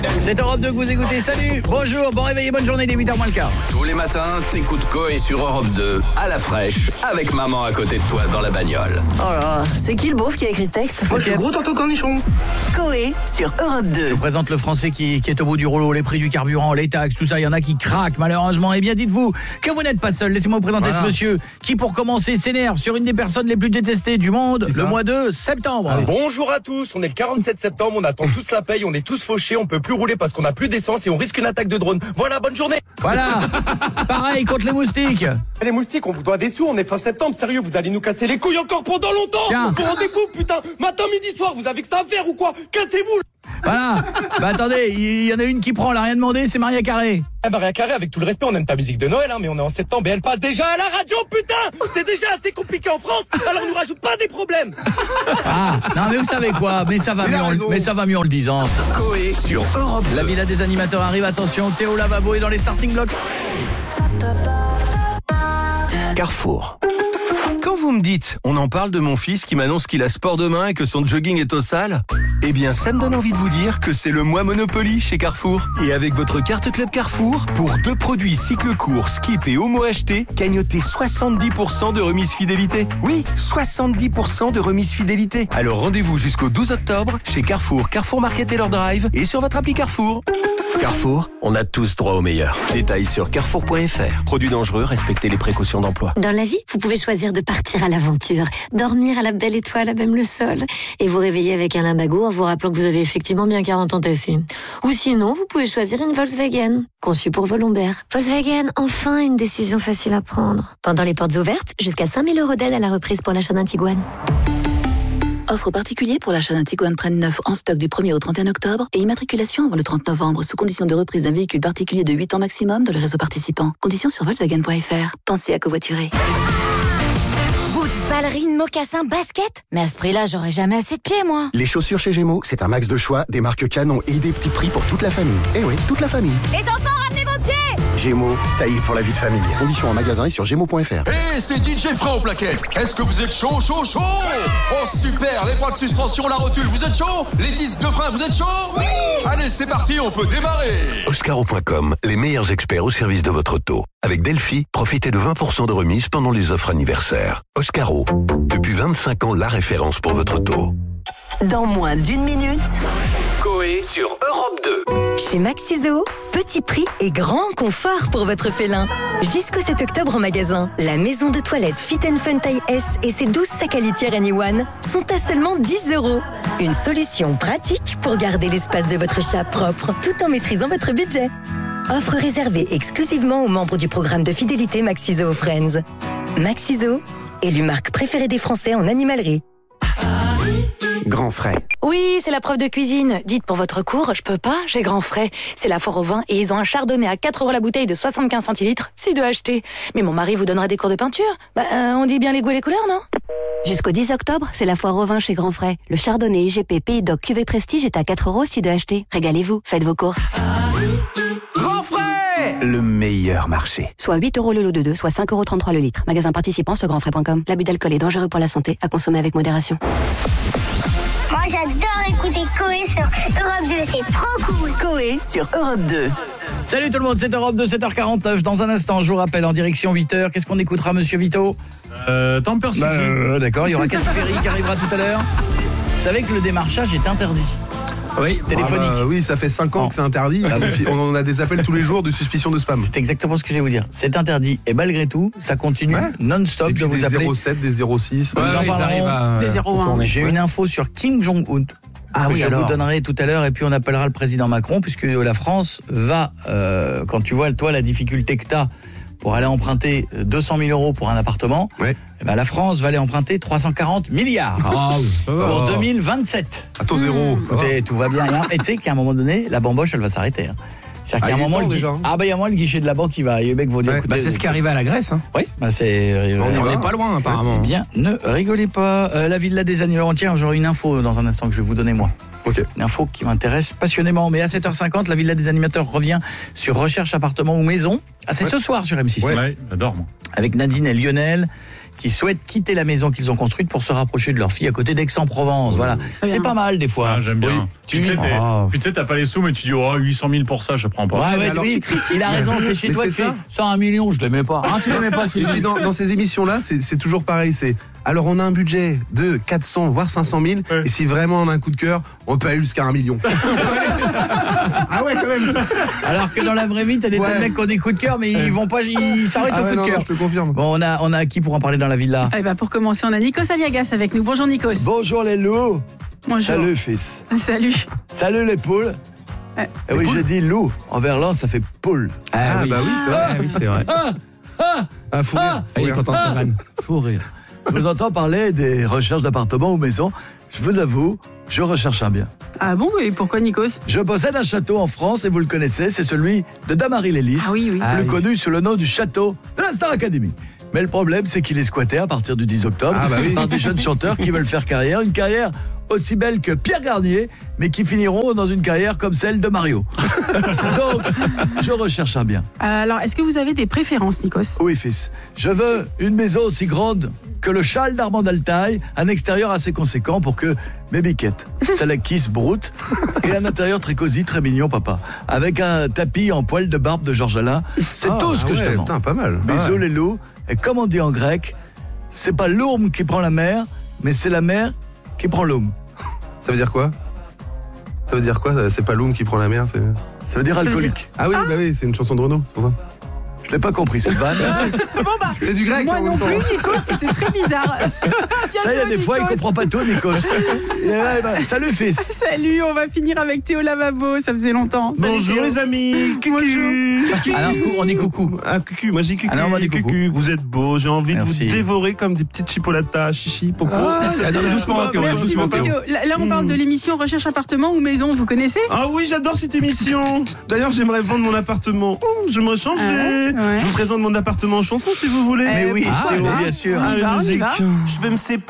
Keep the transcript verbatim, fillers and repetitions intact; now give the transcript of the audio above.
C'est Europe deux que vous écoutez. Salut, bonjour, bon réveil et bonne journée, il est huit heures moins le quart. Tous les matins, t'écoutes Coé sur Europe deux, à la fraîche, avec maman à côté de toi dans la bagnole. Oh là, c'est qui le beauf qui a écrit ce texte? Moi, je suis gros tonton cornichon. Coé sur Europe deux. Je présente le français qui, qui est au bout du rouleau, les prix du carburant, les taxes, tout ça, il y en a qui craquent malheureusement. Eh bien, dites-vous que vous n'êtes pas seul. Laissez-moi vous présenter voilà. ce monsieur qui, pour commencer, s'énerve sur une des personnes les plus détestées du monde, le mois de septembre. Allez. Bonjour à tous, on est le quarante-sept septembre, on attend tous la paye, on est tous fauchés, on peut plus rouler parce qu'on a plus d'essence et on risque une attaque de drone. Voilà, bonne journée. Voilà. Pareil contre les moustiques. Les moustiques, on vous doit des sous, on est fin septembre, sérieux, vous allez nous casser les couilles encore pendant longtemps. Tiens. Vous rendez-vous, putain. Matin, midi, soir, vous avez que ça à faire ou quoi? Cassez-vous. Voilà. Bah attendez, il y en a une qui prend, elle a rien demandé, c'est Maria Carré. Eh Maria Carré, avec tout le respect, on aime ta musique de Noël, hein, mais on est en septembre et elle passe déjà à la radio, putain. C'est déjà assez compliqué en France, alors nous rajoute pas des problèmes. Ah, non mais vous savez quoi, mais ça va mieux, en, mais ça va mieux en le disant. Coé sur Europe deux. La villa des animateurs arrive, attention, Théo Lavabo est dans les starting blocks. Carrefour. Quand vous me dites, on en parle de mon fils qui m'annonce qu'il a sport demain et que son jogging est au sale, eh bien ça me donne envie de vous dire que c'est le mois Monopoly chez Carrefour. Et avec votre carte Club Carrefour, pour deux produits cycle court, skip et homo achetés, gagnotez soixante-dix pour cent de remise fidélité. Oui, soixante-dix pour cent de remise fidélité. Alors rendez-vous jusqu'au douze octobre chez Carrefour, Carrefour Market Taylor Drive et sur votre appli Carrefour. Carrefour, on a tous droit au meilleur. Détails sur carrefour point f r. Produits dangereux, respectez les précautions d'emploi. Dans la vie, vous pouvez choisir de partir à l'aventure, dormir à la belle étoile à même le sol, et vous réveiller avec un limbago en vous rappelant que vous avez effectivement bien quarante ans tassés. Ou sinon, vous pouvez choisir une Volkswagen, conçue pour vos lombaires. Volkswagen, enfin une décision facile à prendre. Pendant les portes ouvertes, jusqu'à cinq mille euros d'aide à la reprise pour l'achat d'un Tiguan. Offre particulier pour l'achat d'un Tiguan Train neuf en stock du premier au trente et un octobre et immatriculation avant le trente novembre sous condition de reprise d'un véhicule particulier de huit ans maximum dans le réseau participant. Conditions sur volkswagen point f r. Pensez à covoiturer. Boots, ballerines, mocassins, baskets. Mais à ce prix-là, j'aurais jamais assez de pieds, moi. Les chaussures chez Gémeaux, c'est un max de choix, des marques canon et des petits prix pour toute la famille. Eh oui, toute la famille. Les enfants, ramenez vos pieds! Gémeaux, taillé pour la vie de famille. Conditions en magasin et sur gémeaux point f r. Hé, hey, c'est D J Frein au plaquet. Est-ce que vous êtes chaud, chaud, chaud? Oh super, les bras de suspension, la rotule, vous êtes chaud? Les disques de frein, vous êtes chaud? Oui. Allez, c'est parti, on peut démarrer. Oscaro point com, les meilleurs experts au service de votre auto. Avec Delphi, profitez de vingt pour cent de remise pendant les offres anniversaires. Oscaro, depuis vingt-cinq ans, la référence pour votre auto. Dans moins d'une minute, Coé sur Europe deux. Chez Maxiso, petit prix et grand confort pour votre félin. Jusqu'au sept octobre en magasin, la maison de toilette Fit and Fun taille S et ses douze sacs à litière Anyone sont à seulement dix euros. Une solution pratique pour garder l'espace de votre chat propre tout en maîtrisant votre budget. Offre réservée exclusivement aux membres du programme de fidélité Maxiso Friends. Maxiso, élue marque préférée des Français en animalerie. Grand frais. Oui, c'est la preuve de cuisine. Dites pour votre cours, je peux pas, j'ai grand frais. C'est la foire au vin et ils ont un chardonnay à quatre euros la bouteille de soixante-quinze centilitres, si de acheter. Mais mon mari vous donnera des cours de peinture. Bah, euh, on dit bien les goûts et les couleurs, non? Jusqu'au dix octobre, c'est la foire au vin chez Grand Frais. Le chardonnay I G P Pays d'Oc Cuvée Prestige est à quatre euros si de acheter. Régalez-vous, faites vos courses. Grand frais! Le meilleur marché. Soit huit euros le lot de deux, soit cinq euros trente-trois le litre. Magasin participant sur grand frais point com. L'abus d'alcool est dangereux pour la santé, à consommer avec modération. Moi j'adore écouter Coé sur Europe deux, c'est trop cool. Coé sur Europe deux. Salut tout le monde, c'est Europe deux, sept heures quarante-neuf. Dans un instant, je vous rappelle, en direction huit heures, qu'est-ce qu'on écoutera, monsieur Vito? Euh, Temper City. Bah, euh, d'accord, il y aura Katy Perry qui arrivera tout à l'heure. Vous savez que le démarchage est interdit. Oui, téléphonique. Ah bah, oui, ça fait cinq ans oh. que c'est interdit. On a des appels tous les jours de suspicion de spam. C'est exactement ce que je vais vous dire. C'est interdit. Et malgré tout, ça continue ouais. non-stop de vous des appeler. Des zéro sept, des zéro six. Ouais, nous en parlerons. À, des zéro un. J'ai ouais. une info sur Kim Jong-un. Ah que oui, je alors. vous donnerai tout à l'heure et puis on appellera le président Macron puisque la France va, euh, quand tu vois toi la difficulté que tu as pour aller emprunter deux cent mille euros pour un appartement, ouais. eh ben la France va aller emprunter trois cent quarante milliards ah, pour deux mille vingt-sept. À taux zéro. Mmh. Écoutez, tout va bien. Et tu sais qu'à un moment donné, la bamboche, elle va s'arrêter. Hein. C'est-à-dire ah, qu'à un moment, le gui... ah bah il y a moins le guichet de la banque qui va, il y a mec vont dire. Ouais. Bah c'est ce qui arrive à la Grèce. Hein. Oui, bah c'est. On n'est pas loin apparemment. Eh bien, ne rigolez pas. Euh, la villa des animaux. Tiens, j'aurai une info dans un instant que je vais vous donner moi. Okay. Une info qui m'intéresse passionnément. Mais à sept heures cinquante, la Villa des Animateurs revient sur Recherche appartement ou maison. Ah, c'est ouais. ce soir sur M six. Ouais, ouais j'adore moi. Avec Nadine et Lionel qui souhaitent quitter la maison qu'ils ont construite pour se rapprocher de leur fille à côté d'Aix-en-Provence. Voilà, c'est pas mal des fois. Ah, j'aime bien. Oui. Tu sais, oh. tu sais, t'as pas les sous, mais tu dis oh huit cent mille pour ça, je prends pas. Ouais, ouais, alors, oui, il a raison. T'es chez mais toi, tu fais ça un million, je l'aimais pas. Hein, tu l'aimais pas. Et puis dans, dans ces émissions-là, c'est, c'est toujours pareil. C'est alors on a un budget de quatre cents voire cinq cent mille, ouais. Et si vraiment on a un coup de cœur, on peut aller jusqu'à un million. Ah ouais, quand même. Alors que dans la vraie vie, t'as des ouais. tas de mecs qui ont des coups de cœur, mais ils vont pas, ils s'arrêtent ah au ouais, coup non, de cœur. Non, je te confirme. Bon, on a, on a qui pour en parler dans la villa? Eh ben, pour commencer, on a Nikos Aliagas avec nous. Bonjour Nikos. Bonjour les loups. Bonjour. Salut fils. Salut. Salut les poules. Euh, eh oui, poules. J'ai dit loup. En verlan, ça fait poule. Ah, ah oui. bah oui, c'est vrai. Ah, oui, c'est vrai. Ah, ah, ah, faut rire. Ah, faut rire. Ah, ah, faut rire. Je vous entends parler des recherches d'appartements ou maisons. Je vous avoue, je recherche un bien. Ah bon, et pourquoi Nikos? Je possède un château en France et vous le connaissez, c'est celui de Damary-Lélis, ah oui, oui. plus ah oui. connu sous le nom du château de la Star Academy. Mais le problème, c'est qu'il est squatté à partir du dix octobre ah bah oui. par des jeunes chanteurs qui veulent faire carrière, une carrière aussi belle que Pierre Garnier, mais qui finiront dans une carrière comme celle de Mario. Donc, je recherche un bien. Alors, est-ce que vous avez des préférences, Nikos? Oui, fils. Je veux une maison aussi grande que le châle d'Armand Altaï, un extérieur assez conséquent pour que mes biquettes, ça la kiss broute, et un intérieur très cosy, très mignon, papa. Avec un tapis en poil de barbe de Georges Alain. C'est ah, tout ce que ah ouais, je demande. Putain, pas mal. Bisous ah ouais. les loups. Et comme on dit en grec, c'est pas l'ourme qui prend la mer, mais c'est la mer qui prend l'ourme. Ça veut dire quoi? Ça veut dire quoi? C'est pas l'ourme qui prend la mer, c'est... Ça veut dire alcoolique. Ah oui, ah. bah oui, c'est une chanson de Renaud, c'est pour ça. Je l'ai pas compris cette vanne. Bon bah, c'est du grec. Moi non plus, Nikos, c'était très bizarre. Ça, il y a des fois, il comprend pas tout, Nikos. Là, bah, salut, fils. Salut, on va finir avec Théo Lavabo, ça faisait longtemps. Salut, bonjour Théo. les amis. Coucou. Bonjour. Alors, on dit coucou. Ah, coucou, moi j'ai coucou. Alors, on dit coucou. coucou. Vous êtes beaux, j'ai envie Merci. de vous dévorer comme des petites chipolatas, chichi, popo. Ah, ah, non, doucement, Théo. Merci doucement, beaucoup, Théo. Là, là, on parle de l'émission Recherche appartement ou maison, vous connaissez? Ah oui, j'adore cette émission. D'ailleurs, j'aimerais vendre mon appartement. Oh, j'aimerais changer. Ah, ouais. Je vous présente mon appartement en chanson si vous voulez. Mais oui, ah, Théo, voilà. bien sûr. On y va, on y va. Je vais me séparer.